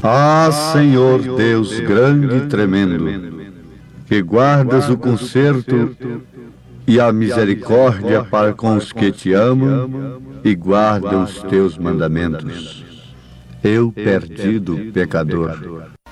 Ah, Senhor Deus grande e tremendo, que guardas o conserto e a misericórdia para com os que te amam e guardam os teus mandamentos. Eu, perdido pecador,